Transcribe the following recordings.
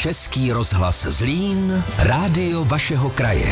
Český rozhlas Zlín, rádio vašeho kraje.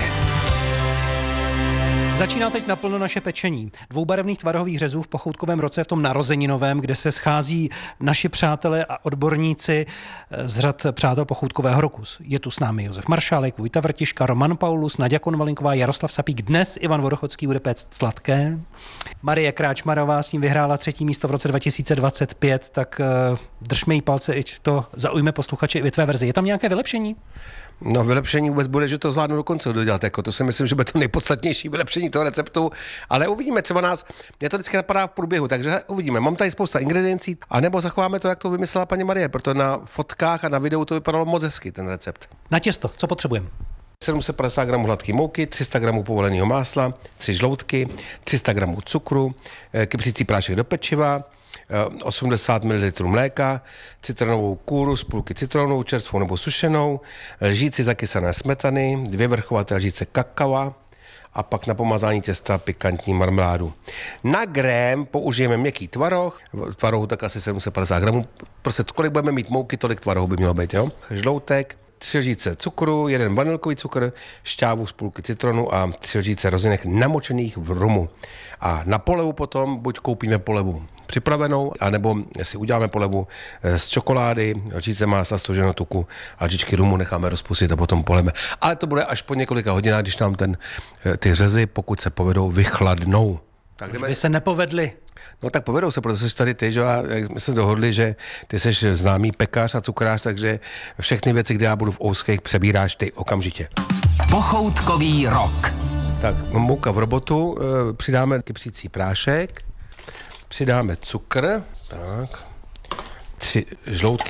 Začíná teď naplno naše pečení. Dvoubarevných tvarohových řezů v Pochoutkovém roce, v tom narozeninovém, kde se schází naši přátelé a odborníci z řad přátel Pochoutkového roku. Je tu s námi Josef Maršálek, Vojta Vrtiška, Roman Paulus, Naďa Konvalinková, Jaroslav Sapík, dnes Ivan Vodochodský bude péct sladké. Marie Kráčmarová s ním vyhrála 3. místo v roce 2025, tak držme jí palce, ať to zaujme posluchače i ve tvé verzi. Je tam nějaké vylepšení? No, vylepšení vůbec bude, že to zvládnu do konce dodělat, jako to si myslím, že bude to nejpodstatnější vylepšení toho receptu, ale uvidíme, třeba mě to vždycky napadá v průběhu, takže uvidíme. Mám tady spousta ingrediencí, anebo zachováme to, jak to vymyslela paní Marie, protože na fotkách a na videu to vypadalo moc hezky, ten recept. Na těsto, co potřebujeme? 750 gramů hladké mouky, 300 gramů povoleného másla, 3 žloutky, 300 gramů cukru, kypřící prášek do pečiva, 80 ml mléka, citronovou kůru z půlky citronu, čerstvou nebo sušenou, lžíci zakysané smetany, 2 vrchovaté lžíce kakava a pak na pomazání těsta pikantní marmeládu. Na grém použijeme měkký tvaroh, tvarohu tak asi 750 gramů, prostě kolik budeme mít mouky, tolik tvarohu by mělo být, jo? Žloutek, 3 lžíce cukru, 1 vanilkový cukr, šťávu z půlky citronu a 3 lžíce rozinek namočených v rumu. A na polevu potom buď koupíme polevu připravenou, anebo si uděláme polevu z čokolády, lžíce másla, stoženého tuku a lžičky rumu necháme rozpustit a potom poleme. Ale to bude až po několika hodinách, když nám ty řezy, pokud se povedou, vychladnou. Tak by se nepovedly. No tak povedou se, protože jsi tady ty, že my jsme dohodli, že ty jsi známý pekař a cukrář, takže všechny věci, kde já budu v Ouských, přebíráš ty okamžitě. Pochoutkový rok. Tak mouka v robotu, přidáme kypřící prášek, přidáme cukr, tak, 3 žloutky,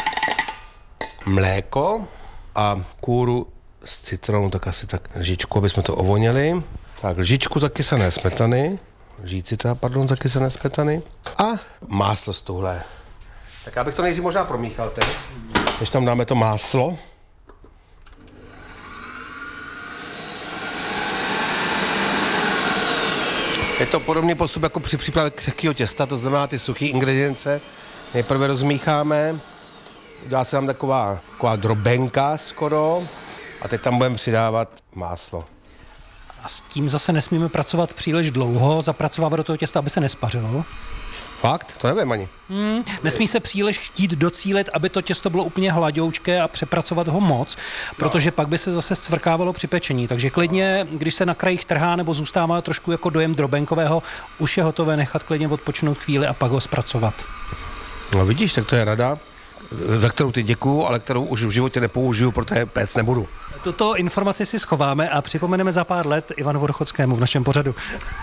mléko a kůru s citronou, tak asi tak lžičku, aby jsme to ovonili. Tak lžičku zakysané smetany, zakysané smetany a máslo z tuhle. Tak já bych to nejdřív možná promíchal teď, než tam dáme to máslo. Je to podobný postup jako při přípravě křehkého těsta, to znamená ty suché ingredience. Nejprve rozmícháme, dá se tam taková drobenka skoro a teď tam budeme přidávat máslo. A s tím zase nesmíme pracovat příliš dlouho, zapracovávat do toho těsta, aby se nespařilo. Fakt? To nevím ani. Nesmí se příliš chtít docílit, aby to těsto bylo úplně hladoučké a přepracovat ho moc, protože pak by se zase scvrkávalo při pečení. Takže klidně, když se na krajích trhá nebo zůstává trošku jako dojem drobenkového, už je hotové nechat klidně odpočinout chvíli a pak ho zpracovat. No vidíš, tak to je rada, za kterou ty děkuju, ale kterou už v životě nepoužiju, protože péct nebudu. Tuto informaci si schováme a připomeneme za pár let Ivanu Vodochodskému v našem pořadu.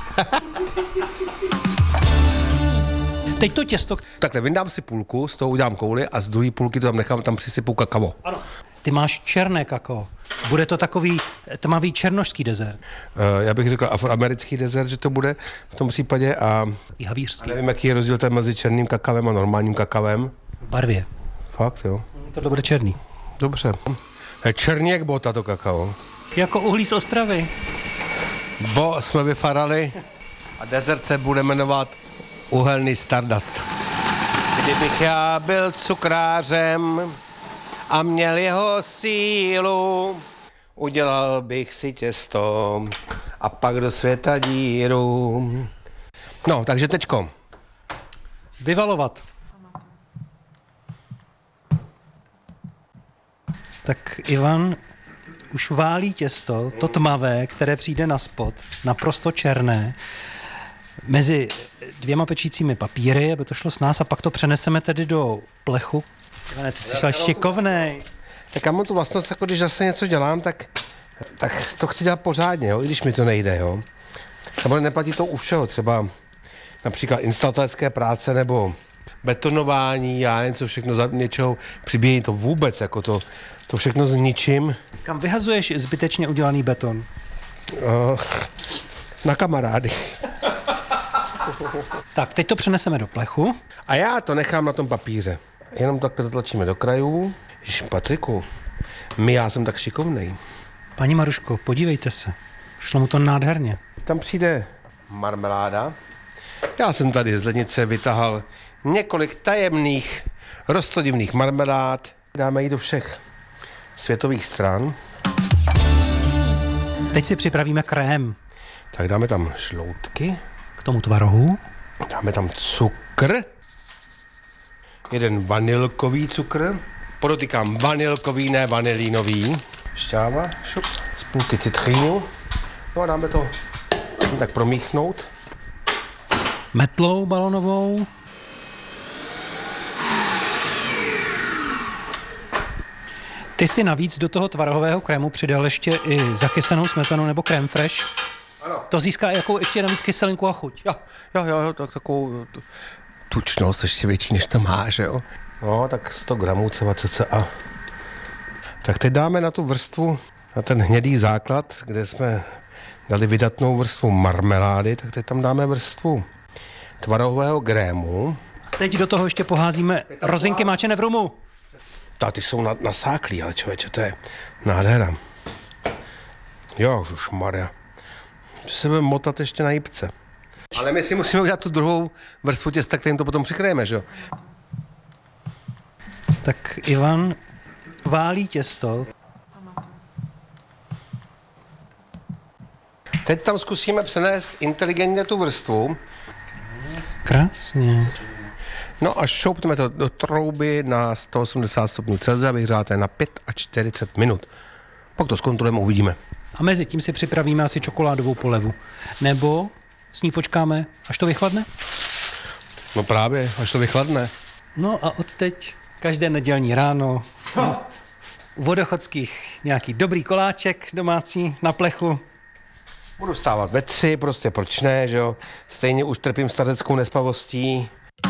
Teď to těsto... Takhle, vyndám si půlku, z toho udělám kouli a z druhé půlky to tam nechám, tam přisypu kakao. Ano. Ty máš černé kakao. Bude to takový tmavý černošský dezert. Já bych řekl afroamerický dezert, že to bude v tom případě a nevím, jaký je rozdíl mezi černým kakavem a normálním kakavem. V barvě. Fakt, jo. Tohle bude černý. Dobře. Černý jak bota to kakao. Jako uhlí z Ostravy. Bo jsme vyfarali a dezert se bude jmenovat uhelný Stardust. Kdybych já byl cukrářem a měl jeho sílu, udělal bych si těsto a pak do světa díru. No, takže tečko. Vyvalovat. Tak Ivan už válí těsto, to tmavé, které přijde na spod, naprosto černé, mezi 2 pečícími papíry, aby to šlo s nás, a pak to přeneseme tedy do plechu. Ivane, ty jsi šel šikovnej. Tak já mám tu vlastnost, jako když zase něco dělám, tak to chci dělat pořádně, jo? I když mi to nejde. Jo? Samozřejmě neplatí to u všeho, třeba například instalatérské práce nebo betonování, já nevím, co všechno za něčeho přibíjí, to vůbec, jako to všechno zničím. Kam vyhazuješ zbytečně udělaný beton? Na kamarády. Tak, teď to přeneseme do plechu. A já to nechám na tom papíře. Jenom takhle tlačíme do krajů. Ježiš, Patriku, já jsem tak šikovnej. Paní Maruško, podívejte se. Šlo mu to nádherně. Tam přijde marmeláda. Já jsem tady z lednice vytahal několik tajemných rostodivných marmelád. Dáme ji do všech světových stran. Teď si připravíme krém. Tak dáme tam žloutky. K tomu tvarohu. Dáme tam cukr. Jeden vanilkový cukr. Podotýkám vanilkový, ne vanilínový. Šťáva, šup, z půlky citrínu. No a dáme to tak promíchnout. Metlou balonovou. Ty si navíc do toho tvarohového krému přidal ještě i zakysanou smetanu nebo crème fraîche. Ano. To získá jakou ještě navíc kyselinku a chuť. Jo, takovou tučnost ještě větší, než to má, že jo. No, tak 100 gramů cca. Tak teď dáme na tu vrstvu, na ten hnědý základ, kde jsme dali vydatnou vrstvu marmelády, tak teď tam dáme vrstvu tvarohového krému. Teď do toho ještě poházíme rozinky máčené v rumu. Ty jsou nasáklí, ale člověče, to je nádhera. Jo, žušmarja. Se budeme motat ještě na jipce. Ale my si musíme udělat tu druhou vrstvu těsta, kterým to potom přikryjeme, že jo? Tak Ivan válí těsto. Teď tam zkusíme přenést inteligentně tu vrstvu. Krásně. No a šoupneme to do trouby na 180 stupňů Celsia, vyhřáté na 45 minut. Pak to zkontrolujeme, uvidíme. A mezi tím si připravíme asi čokoládovou polevu. Nebo s ní počkáme, až to vychladne? No právě, až to vychladne. No a odteď každé nedělní ráno u Vodochodských nějaký dobrý koláček domácí na plechu. Budu vstávat ve 3, prostě proč ne, že jo? Stejně už trpím stařeckou nespavostí.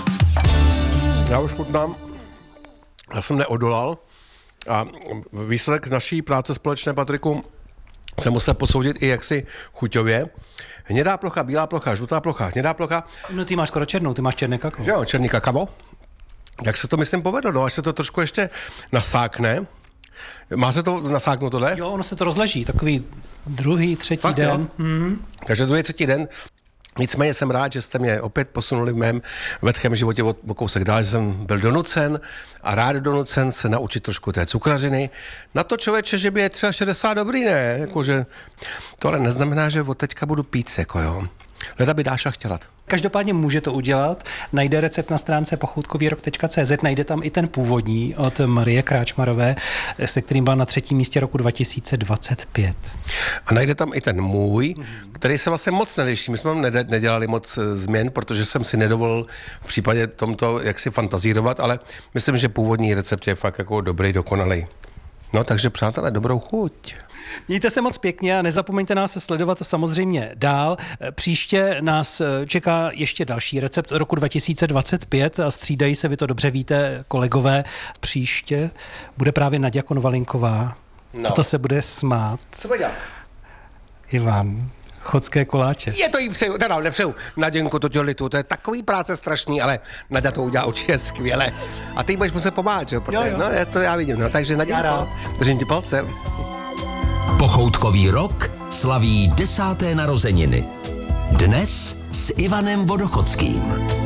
Já už chutnám. Já jsem neodolal. A výsledek naší práce společné, Patriku, se musel posoudit i jaksi chuťově. Hnědá plocha, bílá plocha, žlutá plocha, hnědá plocha. No ty máš skoro černou, ty máš černé kakao. Jo, černý kakao. Jak se to, myslím, povedlo, no, až se to trošku ještě nasákne. Má se to nasáknout tohle? Jo, ono se to rozleží, takový druhý, třetí Fakt, den. Takže druhý, třetí den. Nicméně jsem rád, že jste mě opět posunuli v mém vetchém životě o kousek dál, že jsem byl donucen a rád donucen se naučit trošku té cukrařiny. Na to, člověče, že by je třeba 60 dobrý, ne? Jakože, to ale neznamená, že od teďka budu pít, jako jo. Leda by Dáša chtěla. Každopádně může to udělat. Najde recept na stránce pochoutkovýrok.cz, najde tam i ten původní od Marie Kráčmarové, se kterým byl na 3. místě roku 2025. A najde tam i ten můj, který se vlastně moc neliší. My jsme nedělali moc změn, protože jsem si nedovolil v případě tomto jaksi fantazírovat, ale myslím, že původní recept je fakt jako dobrý, dokonalý. No, takže přátelé, dobrou chuť. Mějte se moc pěkně a nezapomeňte nás samozřejmě samozřejmě dál. Příště nás čeká ještě další recept roku 2025 a střídají se, vy to dobře víte, kolegové. Příště bude právě Naďa Konvalinková. No. A to se bude smát. Co bude dělat? Ivan, chodské koláče. Je to jí přeju, teda nepřeju. Naděnko, to dělitu, to je takový práce strašný, ale Naďa to udělá určitě skvěle. A ty budeš muset pomáhat, jo? Protože, Jo. No, to já vidím, no, takže Naděnko, držím ti palce. Pochoutkový rok slaví 10. narozeniny. Dnes s Ivanem Vodochodským.